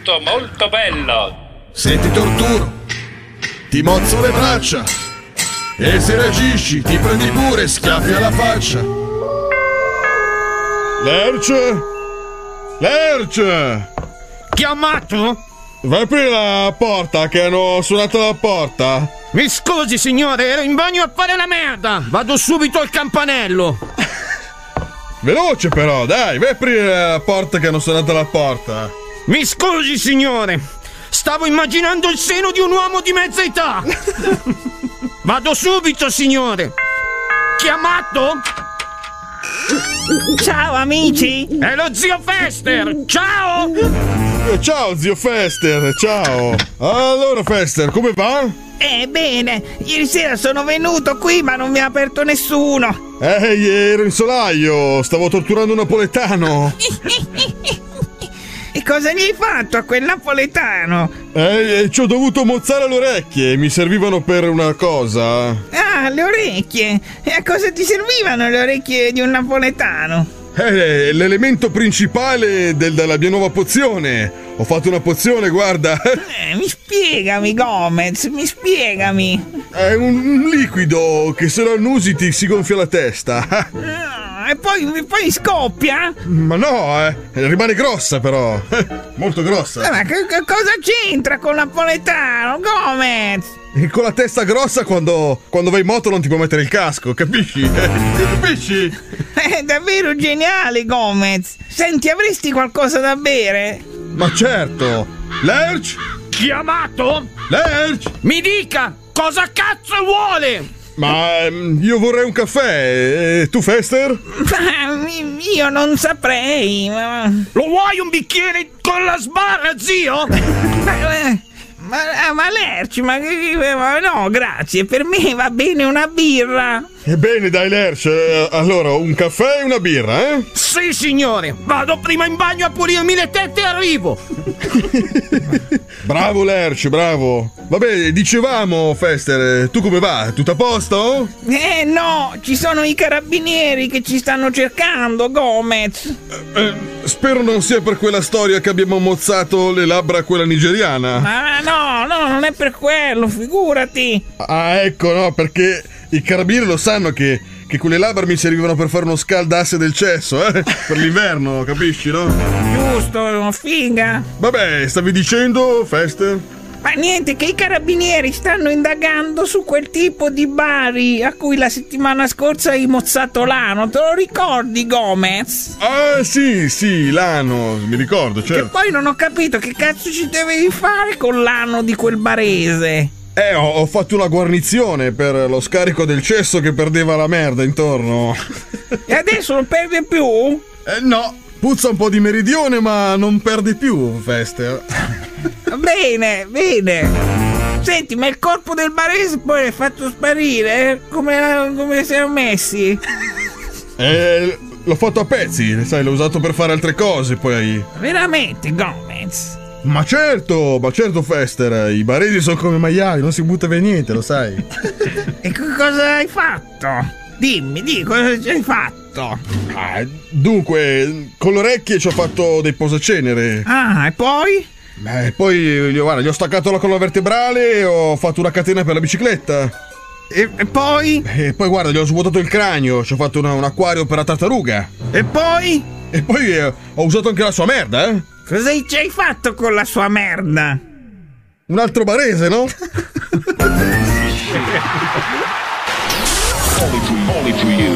molto molto bello. Se ti torturo, ti mozzo le braccia, e se reagisci ti prendi pure schiaffi alla faccia. Lerch? Lerch! Chiamato? Vai a aprire la porta, che hanno suonato la porta. Mi scusi signore, ero in bagno a fare la merda. Vado subito al campanello. Veloce però, dai, vai a aprire la porta che hanno suonato la porta. Mi scusi signore, stavo immaginando il seno di un uomo di mezza età. Vado subito signore. Chiamato? Ciao amici. È lo zio Fester. Ciao. Ciao zio Fester, ciao. Allora Fester, come va? Bene, ieri sera sono venuto qui ma non mi ha aperto nessuno. Ehi, ero in solaio, stavo torturando un napoletano. E cosa gli hai fatto a quel napoletano? Ci ho dovuto mozzare le orecchie, mi servivano per una cosa. Ah, le orecchie. E a cosa ti servivano le orecchie di un napoletano? L'elemento principale della mia nuova pozione. Ho fatto una pozione, guarda. Mi spiegami, Gomez, mi spiegami. È un liquido che se lo annusi ti si gonfia la testa. E poi scoppia? Ma no, rimane grossa però. Molto grossa. Ma che cosa c'entra con napoletano, Gomez? E con la testa grossa quando vai in moto non ti puoi mettere il casco, capisci? Capisci? È davvero geniale, Gomez. Senti, avresti qualcosa da bere? Ma certo. Lerch? Chiamato? Lerch? Mi dica, cosa cazzo vuole? Ma io vorrei un caffè. E tu, Fester? Io non saprei. Lo vuoi un bicchiere con la sbarra, zio? Ma Lerch, ma no, grazie, per me va bene una birra. Ebbene, dai Lerch, allora un caffè e una birra, eh? Sì, signore, vado prima in bagno a pulirmi le tette e arrivo. Bravo Lerch, bravo. Vabbè, dicevamo, Fester, tu come va? Tutto a posto? No, ci sono i carabinieri che ci stanno cercando, Gomez. Spero non sia per quella storia che abbiamo mozzato le labbra a quella nigeriana. Ma no, non è per quello, figurati. Ah, ecco, no, perché i carabinieri lo sanno che quelle labbra mi servivano per fare uno scaldasse del cesso, per l'inverno, capisci, no? Giusto, figa. Vabbè, stavi dicendo, Fester? Ma niente, che i carabinieri stanno indagando su quel tipo di bari a cui la settimana scorsa hai mozzato l'ano. Te lo ricordi, Gomez? Ah, sì, l'ano, mi ricordo, certo. Che poi non ho capito che cazzo ci dovevi fare con l'ano di quel barese. Ho fatto una guarnizione per lo scarico del cesso che perdeva la merda intorno. E adesso non perde più? No, puzza un po' di meridione ma non perde più, Fester. Bene. Senti, ma il corpo del barese poi l'hai fatto sparire? Come si erano messi? L'ho fatto a pezzi, sai, l'ho usato per fare altre cose, poi... Veramente, Gomez? Ma certo, Fester, i baresi sono come maiali, non si butta via niente, lo sai. E cosa hai fatto? Dimmi, cosa hai fatto? Dunque, con le orecchie ci ho fatto dei posacenere. Ah, e poi? Poi, guarda, gli ho staccato la colonna vertebrale e ho fatto una catena per la bicicletta. E poi? E poi, guarda, gli ho svuotato il cranio, ci ho fatto un acquario per la tartaruga. E poi? E poi ho usato anche la sua merda, eh? Cosa ci hai fatto con la sua merda? Un altro barese, no? Only for you.